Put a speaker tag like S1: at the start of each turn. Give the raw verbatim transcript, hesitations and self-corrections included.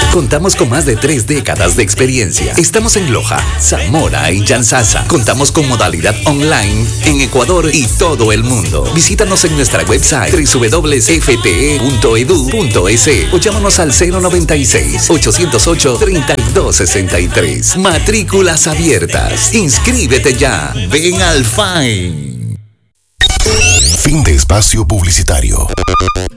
S1: Contamos con más de tres décadas de experiencia. Estamos en Loja, Zamora y Yanzasa. Contamos con modalidad online en Ecuador y todo el mundo. Visítanos en nuestra website doble u doble u doble u punto f t e punto edu punto es o llámanos al cero noventa y seis, ochocientos ocho, treinta y dos sesenta y tres. Matrículas abiertas. Inscríbete ya. Ven al F A I.
S2: Fin de espacio publicitario.